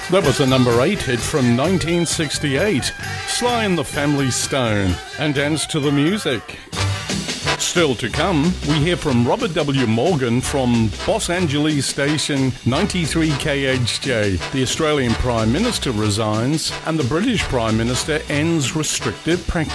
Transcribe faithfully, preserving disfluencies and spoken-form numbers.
That was a number eight hit from nineteen sixty-eight, Sly and the Family Stone, and Dance to the Music. Still to come, we hear from Robert W. Morgan from Los Angeles station ninety-three K H J. The Australian Prime Minister resigns and the British Prime Minister ends restricted practice.